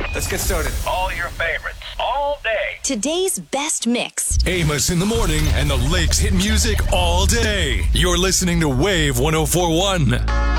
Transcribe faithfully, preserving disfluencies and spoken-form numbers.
Let's get started. All your favorites, all day. Today's best mix. Amos in the morning and the Lakes hit music all day. You're listening to Wave one oh four point one.